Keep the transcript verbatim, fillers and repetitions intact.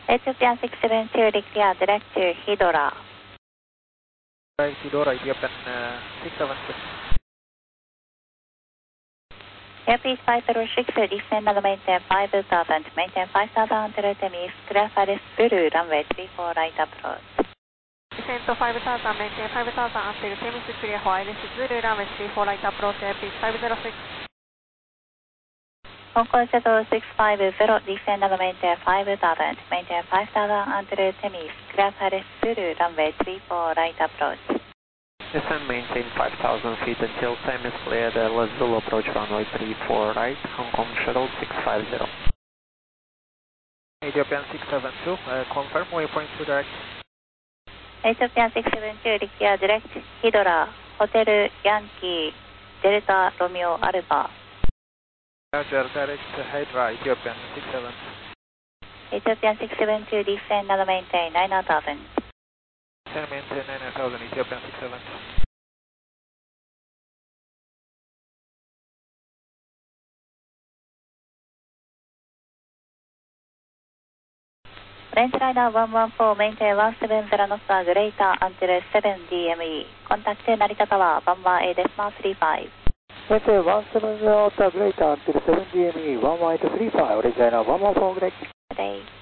Ethiopian six seven two, declare direct to Hidora. Right, Hidora, Ethiopian uh, six seven two. Airpiece five zero six, descend and maintain five thousand, maintain five thousand until Temis, clear for this Zulu, runway three four right approach. Descend to five thousand, maintain five thousand until Temis, clear for this Zulu, runway three four right approach, Airpiece five zero six. Hong Kong Shuttle six five zero, descend and maintain five thousand, maintain five thousand until Temis, clear for this Zulu, runway three four right approach. Descend, maintain five thousand feet until time is cleared, uh, let's Zulu approach runway three four right, Hong Kong Shuttle six five zero. Ethiopian six seven two, uh, confirm waypoint to direct. Ethiopian six seven two, declare direct Hidora, Hotel Yankee, Delta Romeo Alpha. Roger, direct Hydra, Ethiopian six seven. Ethiopian six seven two, descend and maintain nine thousand. Descend, maintain nine thousand, Ethiopian six seven. French Liner one one four, maintain one seven zero knots greater until seven D M E. Contact Narita Tower, one one eight decimal three five. Maintain one seven zero knots greater until seven D M E, one one eight three five, Regina one one four, great. Good day.